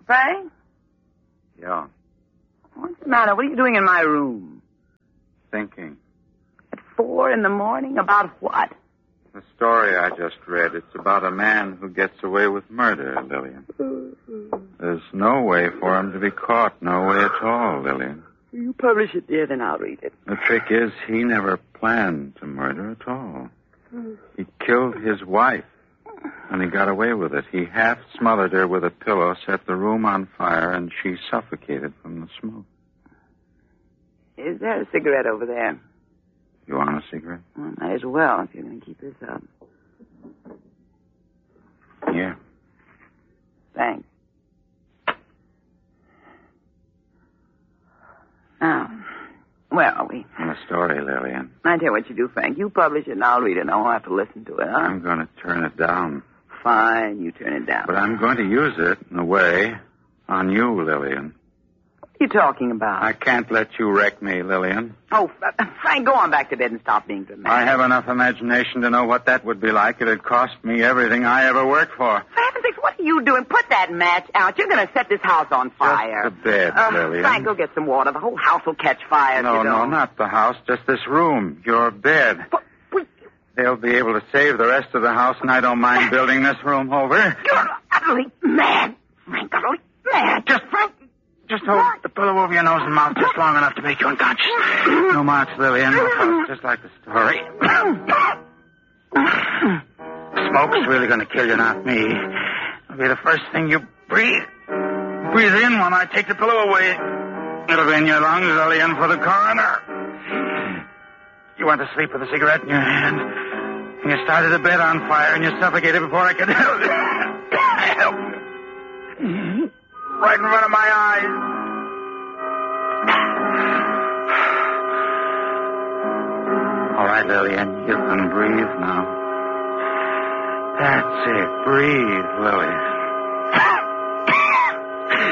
Frank? Yeah. What's the matter? What are you doing in my room? Thinking. At 4 a.m? About what? The story I just read, it's about a man who gets away with murder, Lillian. There's no way for him to be caught. No way at all, Lillian. You publish it, dear, then I'll read it. The trick is he never planned to murder at all. He killed his wife, and he got away with it. He half smothered her with a pillow, set the room on fire, and she suffocated from the smoke. Is there a cigarette over there? You want a cigarette? Well, might as well if you're going to keep this up. Yeah. Thanks. Now, where are we? The story, Lillian. I tell you what you do, Frank. You publish it and I'll read it and I won't have to listen to it, huh? I'm going to turn it down. Fine, you turn it down. But I'm going to use it, in a way, on you, Lillian. What are you talking about? I can't let you wreck me, Lillian. Oh, Frank, go on back to bed and stop being dramatic. I have enough imagination to know what that would be like. It'd cost me everything I ever worked for. For heaven's sakes, what are you doing? Put that match out. You're going to set this house on fire. Just the bed, Lillian. Frank, go get some water. The whole house will catch fire. No, not the house. Just this room. Your bed. But they'll be able to save the rest of the house, and I don't mind building this room over. You're utterly mad, Frank. Utterly mad. Just hold the pillow over your nose and mouth just long enough to make you unconscious. No marks, Lillian. No marks, just like the story. Smoke's really going to kill you, not me. It'll be the first thing you breathe. Breathe in when I take the pillow away. It'll be in your lungs, Lillian, for the coroner. You went to sleep with a cigarette in your hand. And you started the bed on fire, and you suffocated before I could help you. Right in front of my eyes. All right, Lillian, you can breathe now. That's it. Breathe, Lillian.